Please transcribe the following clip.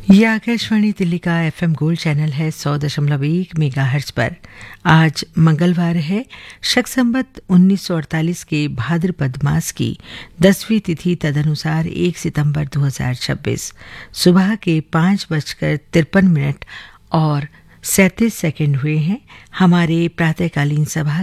यह आकाशवाणी दिल्ली का FM gold channel है 100.1 मेगाहर्ट्ज पर। आज मंगलवार है, शक संवत 1948 के भाद्रपद मास की 10वीं तिथि तदनुसार 1 सितंबर 2026 सुबह के 5:53 और 37 सेकंड हुए हैं। हमारे प्रातःकालीन सभा